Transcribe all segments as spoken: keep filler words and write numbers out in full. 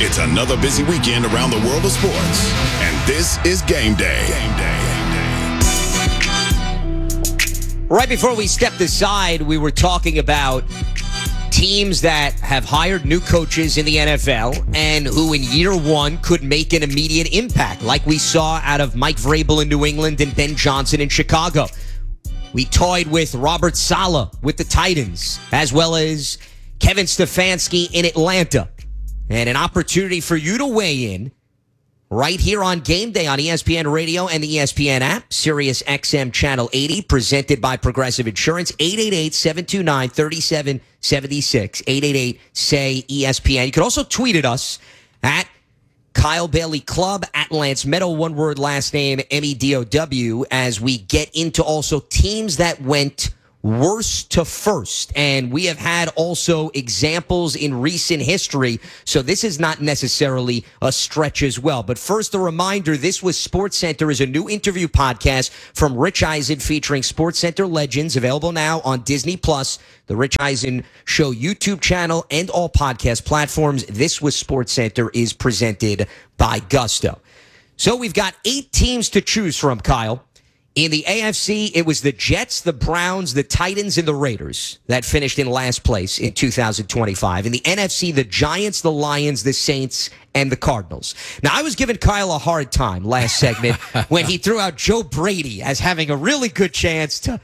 It's another busy weekend around the world of sports, and this is Game Day. Game Day. Right before we stepped aside, we were talking about teams that have hired new coaches in the N F L and who in year one could make an immediate impact, like we saw out of Mike Vrabel in New England and Ben Johnson in Chicago. We toyed with Robert Saleh with the Titans, as well as Kevin Stefanski in Atlanta. And an opportunity for you to weigh in right here on Game Day on E S P N Radio and the E S P N app, Sirius X M Channel eighty, presented by Progressive Insurance, eight eight eight, seven two nine, three seven seven six, eight eight eight, S A Y, E S P N. You can also tweet at us at Kyle Bailey Club, at Lance Meadow, one word last name, M E D O W, as we get into also teams that went worst to first. And we have had also examples in recent history, so this is not necessarily a stretch as well. But first, a reminder, this was SportsCenter is a new interview podcast from Rich Eisen featuring SportsCenter legends, available now on Disney Plus, the Rich Eisen Show YouTube channel, and all podcast platforms. This was SportsCenter is presented by Gusto. So we've got eight teams to choose from, Kyle. In the A F C, it was the Jets, the Browns, the Titans, and the Raiders that finished in last place in two thousand twenty-five. In the N F C, the Giants, the Lions, the Saints, and the Cardinals. Now, I was giving Kyle a hard time last segment when he threw out Joe Brady as having a really good chance to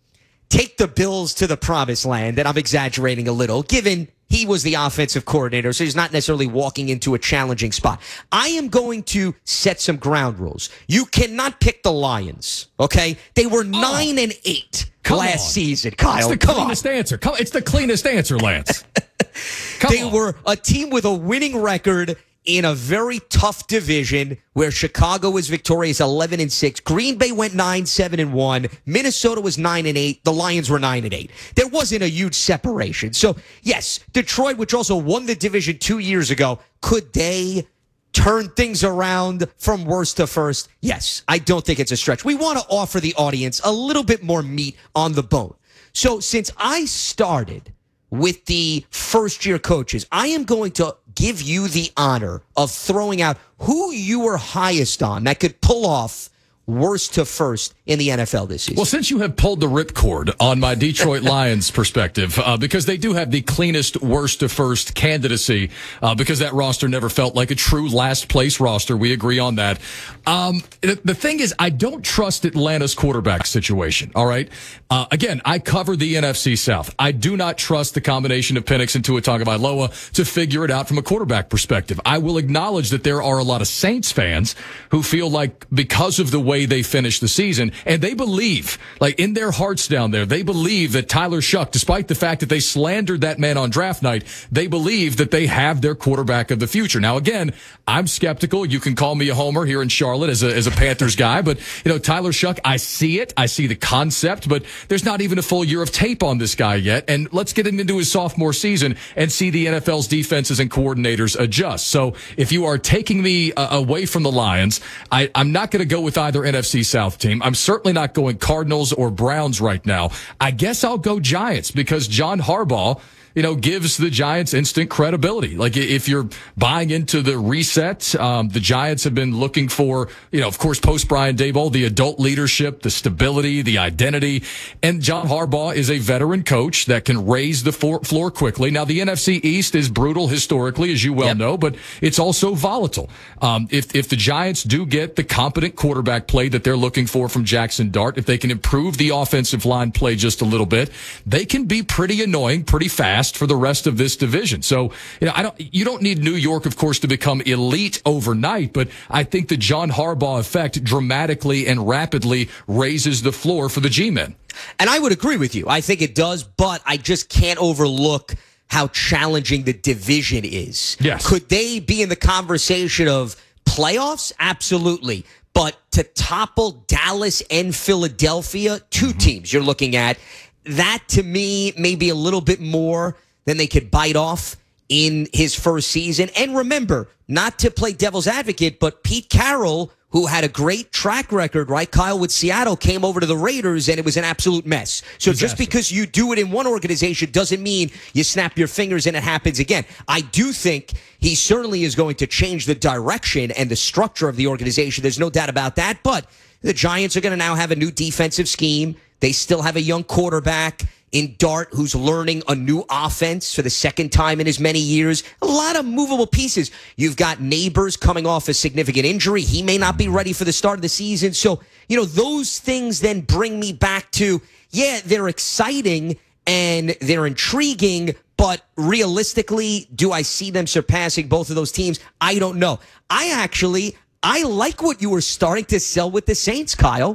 take the Bills to the promised land, and I'm exaggerating a little, given he was the offensive coordinator, so he's not necessarily walking into a challenging spot. I am going to set some ground rules. You cannot pick the Lions, okay? They were nine oh, and eight last on. season, Kyle. It's the Come cleanest on. answer. Come, it's the cleanest answer, Lance. Come they on. were a team with a winning record in a very tough division where Chicago was victorious eleven and six. Green Bay went nine, seven and one. Minnesota was nine and eight. The Lions were nine and eight. There wasn't a huge separation. So, yes, Detroit, which also won the division two years ago, could they turn things around from worst to first? Yes, I don't think it's a stretch. We want to offer the audience a little bit more meat on the bone. So, since I started with the first-year coaches, I am going to give you the honor of throwing out who you were highest on that could pull off worst to first in the N F L this season. Well, since you have pulled the ripcord on my Detroit Lions perspective, uh, because they do have the cleanest worst to first candidacy, uh, because that roster never felt like a true last place roster. We agree on that. Um, the, the thing is, I don't trust Atlanta's quarterback situation. All right. Uh, again, I cover the N F C South. I do not trust the combination of Penix and Tua Tagovailoa to figure it out from a quarterback perspective. I will acknowledge that there are a lot of Saints fans who feel like because of the way they finished the season, and they believe, like in their hearts down there, they believe that Tyler Shuck, despite the fact that they slandered that man on draft night, they believe that they have their quarterback of the future. Now, again, I'm skeptical. You can call me a homer here in Charlotte as a, as a Panthers guy, but, you know, Tyler Shuck, I see it. I see the concept, but there's not even a full year of tape on this guy yet. And let's get him into his sophomore season and see the N F L's defenses and coordinators adjust. So if you are taking me uh, away from the Lions, I, I'm not going to go with either N F C South team. I'm certainly not going Cardinals or Browns right now. I guess I'll go Giants because John Harbaugh, you know, gives the Giants instant credibility. Like if you're buying into the reset, um, the Giants have been looking for, you know, of course, post Brian Daboll, the adult leadership, the stability, the identity. And John Harbaugh is a veteran coach that can raise the floor quickly. Now, the N F C East is brutal historically, as you well yep. know, but it's also volatile. Um, if, if the Giants do get the competent quarterback play that they're looking for from Jackson Dart, if they can improve the offensive line play just a little bit, they can be pretty annoying, pretty fast for the rest of this division. So, you know, I don't, you don't need New York, of course, to become elite overnight, but I think the John Harbaugh effect dramatically and rapidly raises the floor for the G-men. And I would agree with you. I think it does, but I just can't overlook how challenging the division is. Yes. Could they be in the conversation of playoffs? Absolutely. But to topple Dallas and Philadelphia, two mm-hmm. teams you're looking at, that, to me, may be a little bit more than they could bite off in his first season. And remember, not to play devil's advocate, but Pete Carroll who had a great track record, right? Kyle, with Seattle, came over to the Raiders, and it was an absolute mess. So Disaster. Just because you do it in one organization doesn't mean you snap your fingers and it happens again. I do think he certainly is going to change the direction and the structure of the organization. There's no doubt about that. But the Giants are going to now have a new defensive scheme. They still have a young quarterback in Dart, who's learning a new offense for the second time in as many years. A lot of movable pieces. You've got Neighbors coming off a significant injury. He may not be ready for the start of the season. So, you know, those things then bring me back to, yeah, they're exciting and they're intriguing, but realistically, do I see them surpassing both of those teams? I don't know. I actually... I like what you were starting to sell with the Saints, Kyle.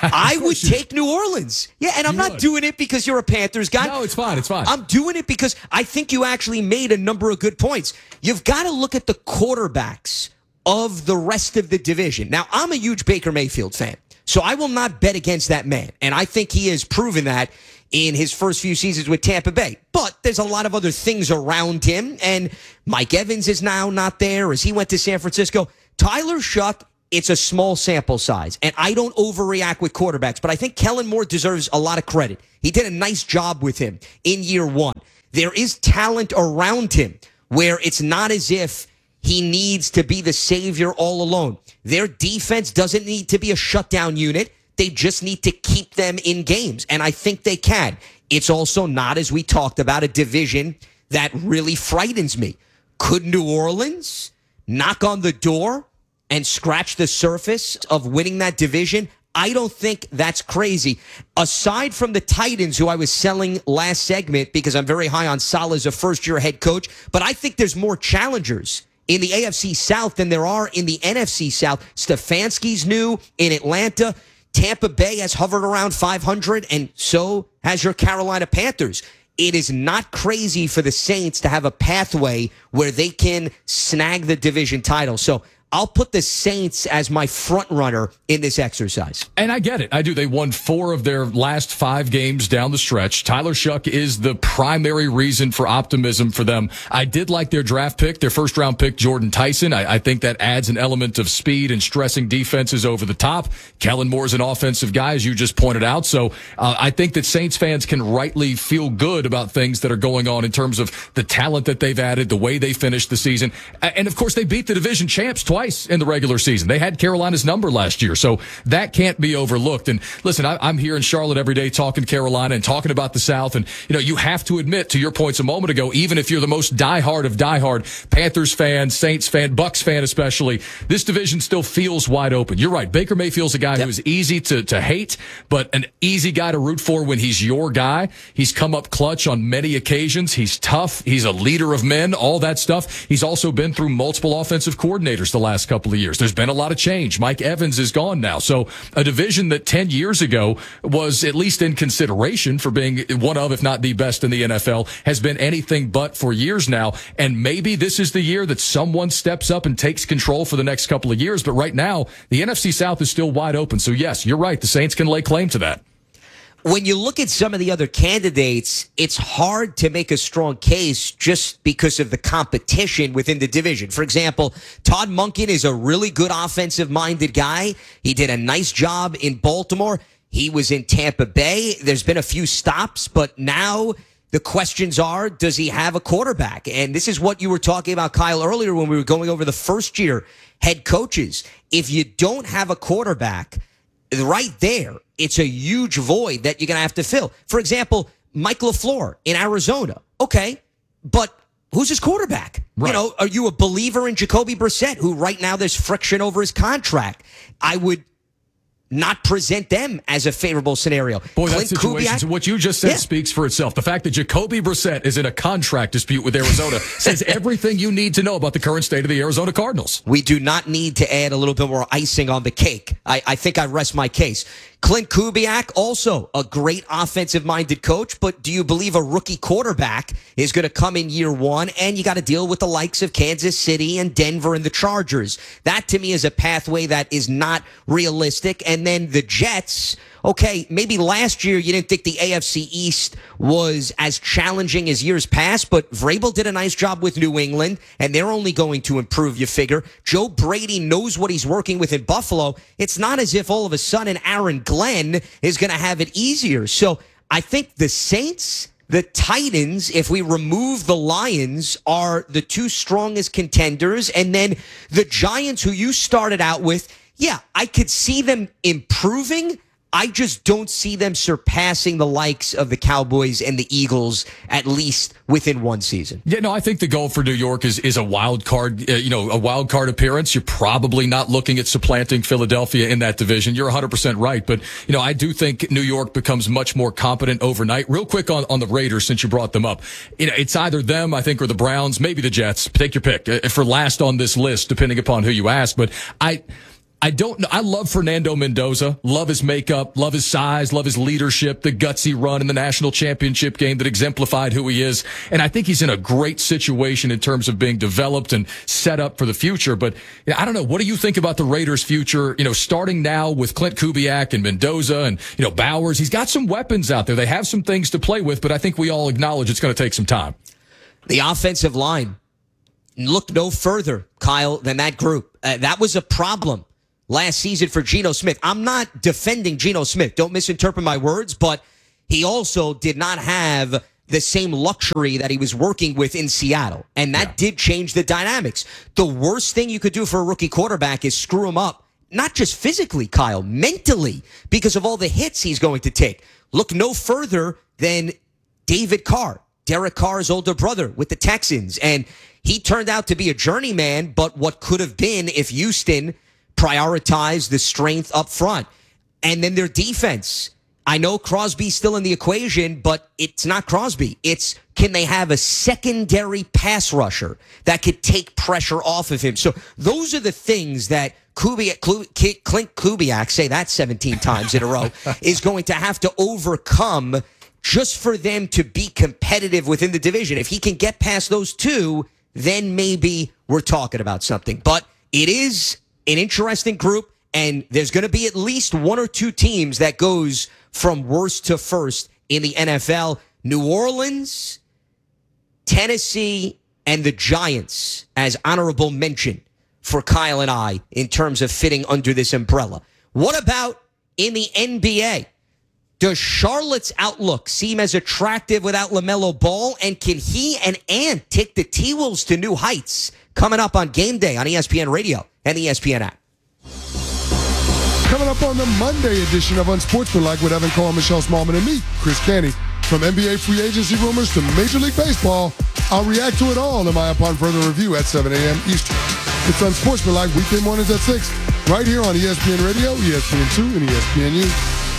I would take New Orleans. Yeah, and I'm you not would. doing it because you're a Panthers guy. No, it's fine. It's fine. I'm doing it because I think you actually made a number of good points. You've got to look at the quarterbacks of the rest of the division. Now, I'm a huge Baker Mayfield fan, so I will not bet against that man. And I think he has proven that in his first few seasons with Tampa Bay. But there's a lot of other things around him, and Mike Evans is now not there as he went to San Francisco. Tyler Shuck, it's a small sample size, and I don't overreact with quarterbacks, but I think Kellen Moore deserves a lot of credit. He did a nice job with him in year one. There is talent around him where it's not as if he needs to be the savior all alone. Their defense doesn't need to be a shutdown unit. They just need to keep them in games, and I think they can. It's also not, as we talked about, a division that really frightens me. Could New Orleans knock on the door and scratch the surface of winning that division? I don't think that's crazy. Aside from the Titans, who I was selling last segment because I'm very high on Saleh as a first-year head coach, but I think there's more challengers in the A F C South than there are in the N F C South. Stefanski's new in Atlanta. Tampa Bay has hovered around five hundred, and so has your Carolina Panthers. It is not crazy for the Saints to have a pathway where they can snag the division title. So I'll put the Saints as my front runner in this exercise. And I get it. I do. They won four of their last five games down the stretch. Tyler Shuck is the primary reason for optimism for them. I did like their draft pick, their first round pick, Jordan Tyson. I, I think that adds an element of speed and stressing defenses over the top. Kellen Moore's an offensive guy, as you just pointed out. So uh, I think that Saints fans can rightly feel good about things that are going on in terms of the talent that they've added, the way they finished the season. And of course, they beat the division champs twice. Twice in the regular season. They had Carolina's number last year, so that can't be overlooked. And listen, I, I'm here in Charlotte every day talking Carolina and talking about the South, and you know, you have to admit, to your points a moment ago, even if you're the most diehard of diehard Panthers fan, Saints fan, Bucks fan especially, this division still feels wide open. You're right. Baker Mayfield's a guy yep. who is easy to, to hate, but an easy guy to root for when he's your guy. He's come up clutch on many occasions. He's tough. He's a leader of men, all that stuff. He's also been through multiple offensive coordinators the last couple of years. There's been a lot of change. Mike Evans is gone now. So a division that ten years ago was at least in consideration for being one of, if not the best in the N F L, has been anything but for years now. And maybe this is the year that someone steps up and takes control for the next couple of years. But right now, the N F C South is still wide open. So yes, you're right. The Saints can lay claim to that. When you look at some of the other candidates, it's hard to make a strong case just because of the competition within the division. For example, Todd Monken is a really good offensive-minded guy. He did a nice job in Baltimore. He was in Tampa Bay. There's been a few stops, but now the questions are, does he have a quarterback? And this is what you were talking about, Kyle, earlier when we were going over the first-year head coaches. If you don't have a quarterback, right there, it's a huge void that you're going to have to fill. For example, Mike LaFleur in Arizona. Okay, but who's his quarterback? Right. You know, are you a believer in Jacoby Brissett, who right now there's friction over his contract? I would not present them as a favorable scenario. Boy, Clint that situation, Kubiak, what you just said yeah. speaks for itself. The fact that Jacoby Brissett is in a contract dispute with Arizona says everything you need to know about the current state of the Arizona Cardinals. We do not need to add a little bit more icing on the cake. I, I think I rest my case. Clint Kubiak, also a great offensive-minded coach, but do you believe a rookie quarterback is going to come in year one, and you got to deal with the likes of Kansas City and Denver and the Chargers? That, to me, is a pathway that is not realistic, and And then the Jets, okay, maybe last year you didn't think the A F C East was as challenging as years past, but Vrabel did a nice job with New England, and they're only going to improve, you figure. Joe Brady knows what he's working with in Buffalo. It's not as if all of a sudden Aaron Glenn is going to have it easier. So I think the Saints, the Titans, if we remove the Lions, are the two strongest contenders. And then the Giants, who you started out with, yeah, I could see them improving. I just don't see them surpassing the likes of the Cowboys and the Eagles, at least within one season. Yeah, no, I think the goal for New York is is a wild card, uh, you know, a wild card appearance. You're probably not looking at supplanting Philadelphia in that division. You're one hundred percent right. But, you know, I do think New York becomes much more competent overnight. Real quick on, on the Raiders, since you brought them up. You know, it's either them, I think, or the Browns, maybe the Jets. Take your pick uh, for last on this list, depending upon who you ask. But I... I don't know. I love Fernando Mendoza. Love his makeup, love his size, love his leadership, the gutsy run in the national championship game that exemplified who he is. And I think he's in a great situation in terms of being developed and set up for the future. But you know, I don't know. What do you think about the Raiders' future? You know, starting now with Clint Kubiak and Mendoza and, you know, Bowers. He's got some weapons out there. They have some things to play with, but I think we all acknowledge it's going to take some time. The offensive line, look no further, Kyle, than that group. Uh, that was a problem last season for Geno Smith. I'm not defending Geno Smith. Don't misinterpret my words, but he also did not have the same luxury that he was working with in Seattle. And that yeah. did change the dynamics. The worst thing you could do for a rookie quarterback is screw him up, not just physically, Kyle, mentally, because of all the hits he's going to take. Look no further than David Carr, Derek Carr's older brother with the Texans. And he turned out to be a journeyman, but what could have been if Houston prioritize the strength up front. And then their defense. I know Crosby's still in the equation, but it's not Crosby. It's, can they have a secondary pass rusher that could take pressure off of him? So those are the things that Kubiak, Clint Kubiak, say that seventeen times in a row, is going to have to overcome just for them to be competitive within the division. If he can get past those two, then maybe we're talking about something. But it is an interesting group, and there's going to be at least one or two teams that goes from worst to first in the N F L. New Orleans, Tennessee, and the Giants as honorable mention for Kyle and I in terms of fitting under this umbrella. What about in the N B A? Does Charlotte's outlook seem as attractive without LaMelo Ball? And can he and Ant take the T-Wolves to new heights? Coming up on Game Day on E S P N Radio and the E S P N app. Coming up on the Monday edition of Unsportsmanlike with Evan Cole, Michelle Smallman, and me, Chris Canty. From N B A free agency rumors to Major League Baseball, I'll react to it all in my upon further review at seven a.m. Eastern. It's Unsportsmanlike weekday mornings at six, right here on E S P N Radio, E S P N two, and E S P N U.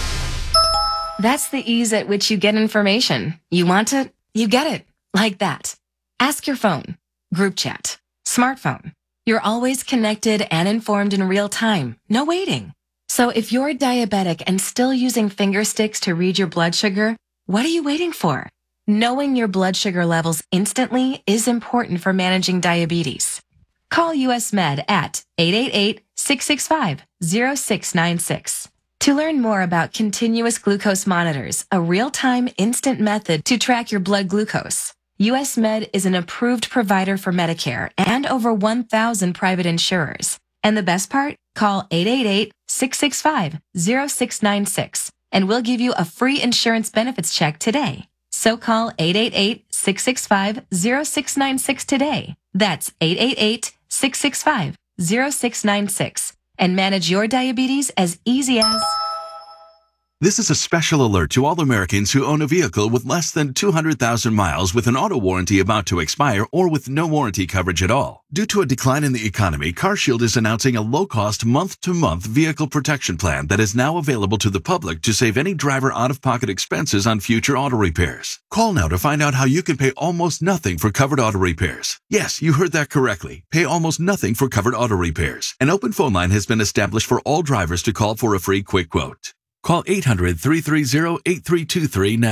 That's the ease at which you get information. You want it, you get it. Like that. Ask your phone. Group chat. Smartphone. You're always connected and informed in real time. No waiting. So if you're diabetic and still using finger sticks to read your blood sugar, what are you waiting for? Knowing your blood sugar levels instantly is important for managing diabetes. Call U S Med at eight eight eight, six six five, zero six nine six. To learn more about continuous glucose monitors, a real-time instant method to track your blood glucose, U S Med is an approved provider for Medicare and over one thousand private insurers. And the best part? Call eight eight eight, six six five, zero six nine six and we'll give you a free insurance benefits check today. So call eight eight eight, six six five, zero six nine six today. That's eight eight eight, six six five, zero six nine six and manage your diabetes as easy as... This is a special alert to all Americans who own a vehicle with less than two hundred thousand miles with an auto warranty about to expire or with no warranty coverage at all. Due to a decline in the economy, CarShield is announcing a low-cost month-to-month vehicle protection plan that is now available to the public to save any driver out-of-pocket expenses on future auto repairs. Call now to find out how you can pay almost nothing for covered auto repairs. Yes, you heard that correctly. Pay almost nothing for covered auto repairs. An open phone line has been established for all drivers to call for a free quick quote. Call eight hundred, three three zero, eight three two three now.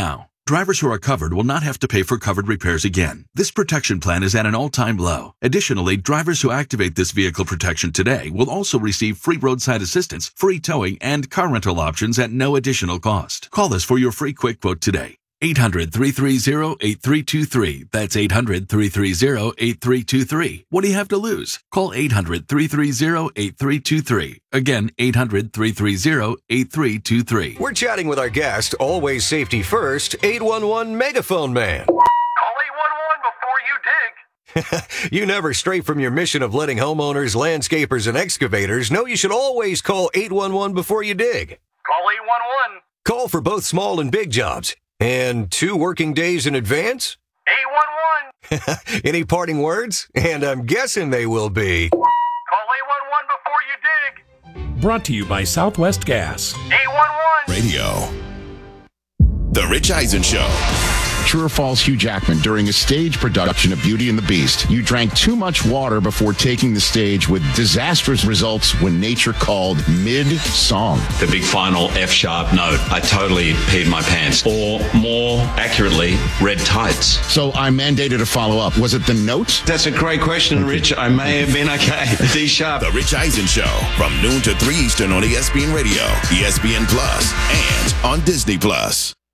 Drivers who are covered will not have to pay for covered repairs again. This protection plan is at an all-time low. Additionally, drivers who activate this vehicle protection today will also receive free roadside assistance, free towing, and car rental options at no additional cost. Call us for your free quick quote today. eight hundred, three three zero, eight three two three. That's eight hundred, three three zero, eight three two three. What do you have to lose? Call eight hundred, three three zero, eight three two three. Again, eight hundred, three three zero, eight three two three. We're chatting with our guest, always safety first, eight one one Megaphone Man. Call eight one one before you dig. You never stray from your mission of letting homeowners, landscapers, and excavators know you should always call eight one one before you dig. Call eight one one. Call for both small and big jobs. And two working days in advance? eight one one. Any parting words? And I'm guessing they will be. Call eight one one before you dig. Brought to you by Southwest Gas. eight one one. Radio. The Rich Eisen Show. True or false, Hugh Jackman, during a stage production of Beauty and the Beast, you drank too much water before taking the stage with disastrous results when nature called mid-song. The big final F sharp note. I totally peed my pants. Or more accurately, red tights. So I mandated a follow-up. Was it the note? That's a great question, Rich. I may have been okay. D sharp. The Rich Eisen Show from noon to three Eastern on E S P N Radio, E S P N Plus, and on Disney Plus.